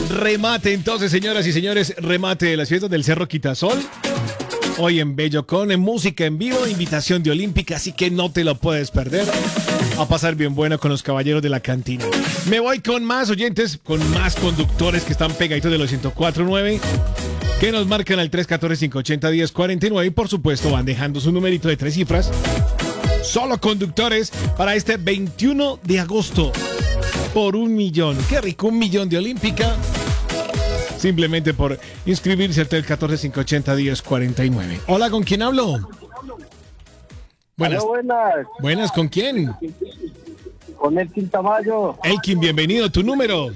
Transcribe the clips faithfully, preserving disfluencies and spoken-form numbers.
Remate entonces, señoras y señores, remate de las fiestas del Cerro Quitasol. Hoy en Bello con en música en vivo, invitación de Olímpica, así que no te lo puedes perder. A pasar bien bueno con los caballeros de la cantina. Me voy con más oyentes, con más conductores que están pegaditos de los ciento cuatro punto nueve, que nos marcan al tres uno cuatro, cinco ocho cero, uno cero cuatro nueve y por supuesto van dejando su numerito de tres cifras. Solo conductores para este veintiuno de agosto por un millón. Qué rico, un millón de Olímpica. Simplemente por inscribirse al tres uno cuatro, cinco ocho cero, uno cero cuatro nueve. Hola, ¿con quién hablo? Buenas. Hola, buenas. Buenas, ¿con quién? Con Elkin Tamayo. Elkin, bienvenido. ¿Tu número?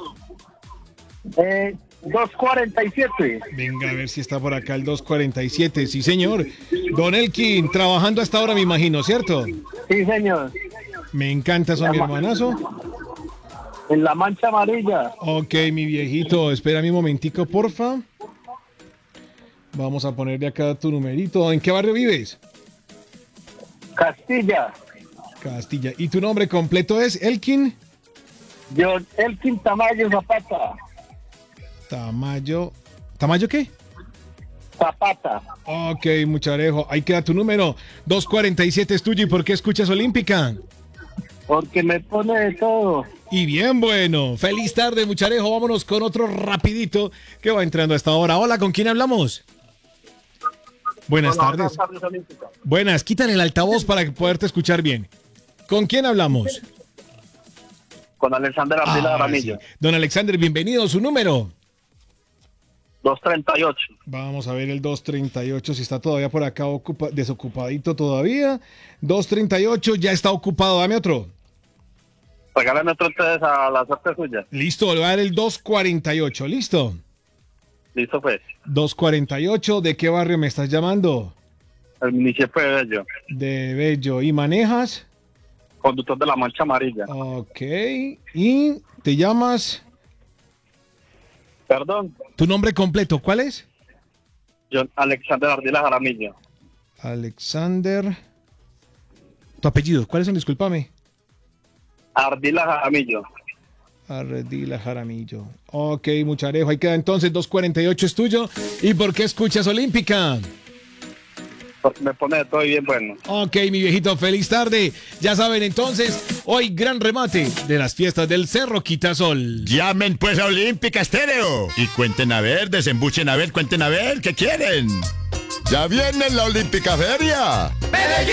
Eh, dos cuarenta y siete. Venga, a ver si está por acá el dos cuarenta y siete. Sí, señor. Don Elkin, trabajando hasta ahora, me imagino, ¿cierto? Sí, señor. Me encanta eso, mi hermanazo. En la mancha amarilla. Ok, mi viejito, espera un momentico, porfa. Vamos a ponerle acá tu numerito. ¿En qué barrio vives? Castilla. Castilla. ¿Y tu nombre completo es Elkin? Yo, Elkin Tamayo Zapata. Tamayo. ¿Tamayo qué? Zapata. Ok, mucharejo. Ahí queda tu número. dos cuarenta y siete es tuyo. ¿Y por qué escuchas Olímpica? Porque me pone de todo. Y bien bueno. Feliz tarde, mucharejo. Vámonos con otro rapidito que va entrando a esta hora. Hola, ¿con quién hablamos? Buenas Hola, tardes. buenas tardes, Olímpica. Buenas, quítale el altavoz para poderte escuchar bien. ¿Con quién hablamos? Con Alexander Ardila Ah, Jaramillo. sí. Don Alexander, bienvenido. ¿Su número? dos treinta y ocho. Vamos a ver el dos treinta y ocho, si está todavía por acá ocupa, desocupadito todavía. dos treinta y ocho, ya está ocupado. Dame otro. Regálame otro ustedes a la suerte suya. Listo, le voy a dar el dos cuarenta y ocho. ¿Listo? Listo, pues. dos cuarenta y ocho, ¿de qué barrio me estás llamando? El municipio de Bello. De Bello. ¿Y manejas? Conductor de la mancha amarilla. Ok. ¿Y te llamas? Perdón. ¿Tu nombre completo cuál es? Yo, Alexander Ardila Jaramillo. Alexander. ¿Tu apellido? ¿Cuáles son? Discúlpame. Ardila Jaramillo. Ardila Jaramillo. Ok, mucharejo. Ahí queda entonces. dos cuarenta y ocho es tuyo. ¿Y por qué escuchas Olímpica? Porque me pone de todo y bien bueno. Ok, mi viejito, feliz tarde. Ya saben entonces, hoy gran remate de las fiestas del Cerro Quitasol. Llamen pues a Olímpica Estéreo y cuenten a ver, desembuchen a ver, cuenten a ver, ¿qué quieren? Ya viene la Olímpica Feria.